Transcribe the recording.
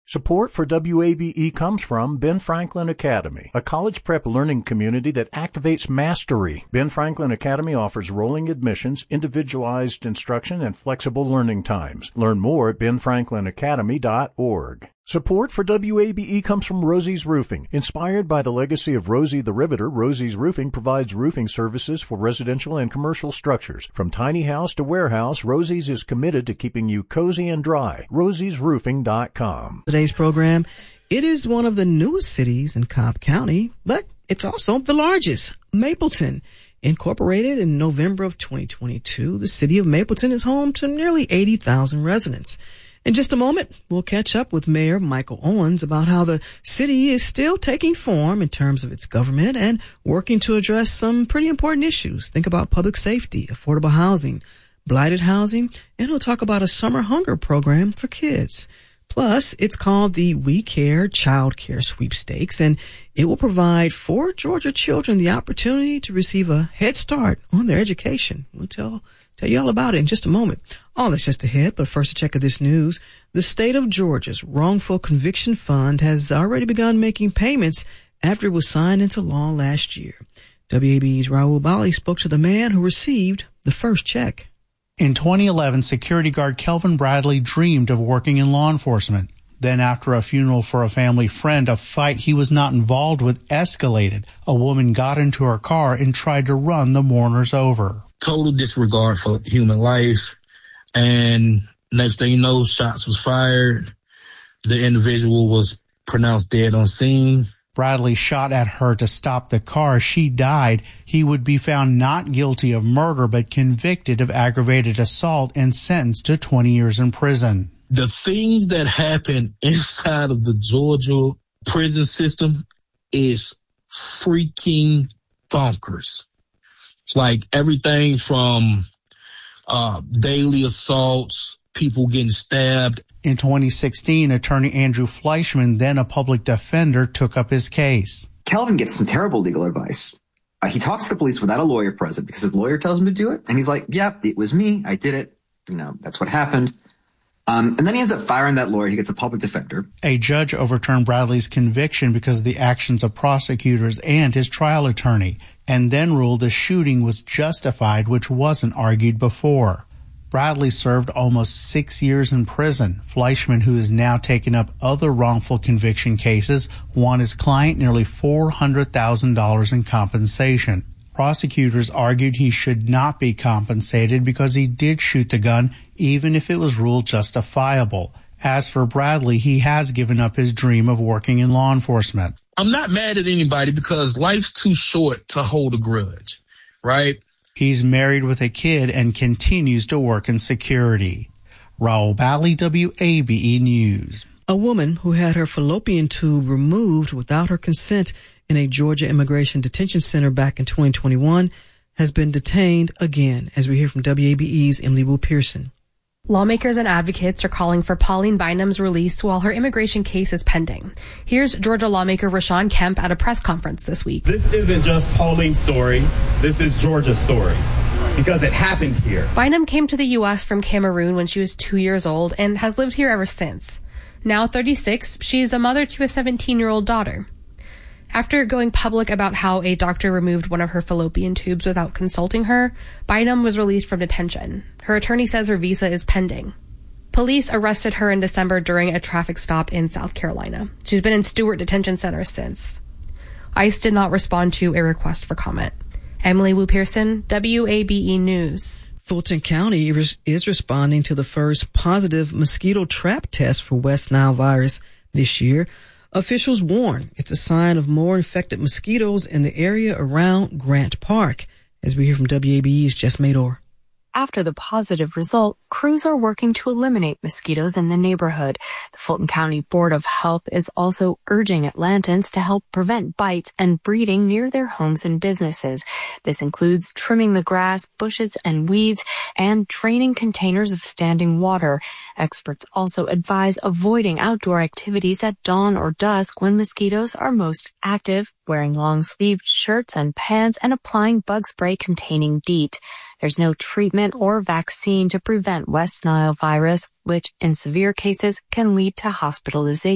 Support for WABE comes from Ben Franklin Academy, a college prep learning community that activates mastery. Ben Franklin Academy offers rolling admissions, individualized instruction, and flexible learning times. Learn more at benfranklинacademy.org. Support for WABE comes from Rosie's Roofing. Inspired by the legacy of Rosie the Riveter, Rosie's Roofing provides roofing services for residential and commercial structures. From tiny house to warehouse, Rosie's is committed to keeping you cozy and dry. rosiesroofing.com. Today's program, it is one of the newest cities in Cobb County, but it's also the largest. Mapleton. Incorporated in November of 2022, the city of Mapleton is home to nearly 80,000 residents. In just a moment, we'll catch up with Mayor Michael Owens about how the city is still taking form in terms of its government and working to address some pretty important issues. Think about public safety, affordable housing, blighted housing, and he'll talk about a summer hunger program for kids. Plus, it's called the We Care Child Care Sweepstakes, and it will provide 4 Georgia children the opportunity to receive a head start on their education. We'll tell you all about it in just a moment. All that's just ahead, but first a check of this news. The state of Georgia's wrongful conviction fund has already begun making payments after it was signed into law last year. WABE's Raul Bali spoke to the man who received the first check. In 2011, security guard Kelvin Bradley dreamed of working in law enforcement. Then after a funeral for a family friend, a fight he was not involved with escalated. A woman got into her car and tried to run the mourners over. Total disregard for human life. And next thing you know, shots was fired. The individual was pronounced dead on scene. Bradley shot at her to stop the car. She died. He would be found not guilty of murder, but convicted of aggravated assault and sentenced to 20 years in prison. The things that happen inside of the Georgia prison system is freaking bonkers. Like everything from daily assaults, people getting stabbed. In 2016, attorney Andrew Fleischman, then a public defender, took up his case. Kelvin gets some terrible legal advice. He talks to the police without a lawyer present because his lawyer tells him to do it. And he's like, yeah, it was me. I did it. That's what happened. And then he ends up firing that lawyer. He gets a public defender. A judge overturned Bradley's conviction because of the actions of prosecutors and his trial attorney, and then ruled the shooting was justified, which wasn't argued before. Bradley served almost 6 years in prison. Fleischman, who has now taken up other wrongful conviction cases, won his client nearly $400,000 in compensation. Prosecutors argued he should not be compensated because he did shoot the gun, even if it was ruled justifiable. As for Bradley, he has given up his dream of working in law enforcement. I'm not mad at anybody because life's too short to hold a grudge, right? He's married with a kid and continues to work in security. Raul Bali, WABE News. A woman who had her fallopian tube removed without her consent in a Georgia immigration detention center back in 2021 has been detained again, as we hear from WABE's Emily Wu Pearson. Lawmakers and advocates are calling for Pauline Bynum's release while her immigration case is pending. Here's Georgia lawmaker Rashawn Kemp at a press conference this week. This isn't just Pauline's story. This is Georgia's story because it happened here. Bynum came to the U.S. from Cameroon when she was 2 years old and has lived here ever since. Now 36, she's a mother to a 17-year-old daughter. After going public about how a doctor removed one of her fallopian tubes without consulting her, Bynum was released from detention. Her attorney says her visa is pending. Police arrested her in December during a traffic stop in South Carolina. She's been in Stewart Detention Center since. ICE did not respond to a request for comment. Emily Wu Pearson, WABE News. Fulton County is responding to the first positive mosquito trap test for West Nile virus this year. Officials warn it's a sign of more infected mosquitoes in the area around Grant Park, as we hear from WABE's Jess Mador. After the positive result, crews are working to eliminate mosquitoes in the neighborhood. The Fulton County Board of Health is also urging Atlantans to help prevent bites and breeding near their homes and businesses. This includes trimming the grass, bushes, and weeds, and draining containers of standing water. Experts also advise avoiding outdoor activities at dawn or dusk when mosquitoes are most active, wearing long-sleeved shirts and pants, and applying bug spray containing DEET. There's no treatment or vaccine to prevent West Nile virus, which in severe cases can lead to hospitalization.